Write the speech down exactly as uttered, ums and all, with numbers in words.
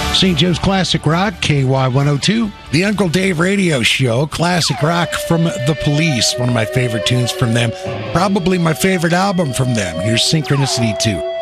Saint Joe's Classic Rock, K Y one oh two. The Uncle Dave Radio Show, Classic Rock from The Police. One of my favorite tunes from them. Probably my favorite album from them. Here's Synchronicity two.